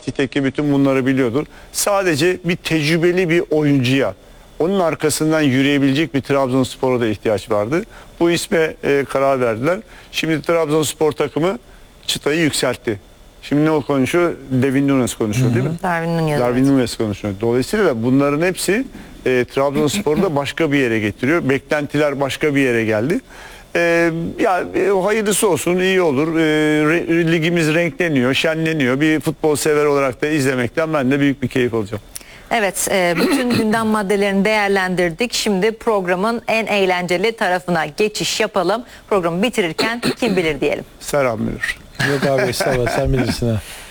Fatih Tekke bütün bunları biliyordur. Sadece bir tecrübeli bir oyuncuya, onun arkasından yürüyebilecek bir Trabzonspor'a da ihtiyaç vardı. Bu isme karar verdiler. Şimdi Trabzonspor takımı çıtayı yükseltti. Şimdi ne o konuşuyor? Darwin Núñez konuşuyor değil mi? Darwin Núñez. Darwin Núñez konuşuyor. Dolayısıyla da bunların hepsi Trabzonspor'u da başka bir yere getiriyor. Beklentiler başka bir yere geldi. Hayırlısı olsun, iyi olur. Ligimiz renkleniyor, şenleniyor. Bir futbol sever olarak da izlemekten ben de büyük bir keyif alacağım. Evet, bütün gündem maddelerini değerlendirdik. Şimdi programın en eğlenceli tarafına geçiş yapalım. Programı bitirirken kim bilir diyelim. Serhan Münir. Yok abi estağfurullah, sen bilirsin ha.